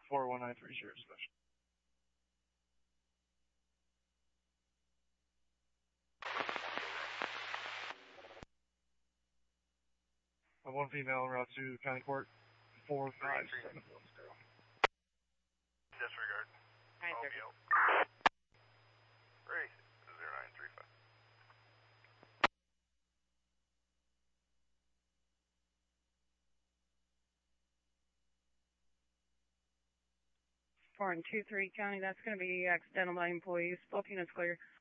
41930 special. One female en route to County Court, 45710. Disregard. 930. Race 0935. Four and 2-3 County, that's going to be accidental by employees. Booking is clear.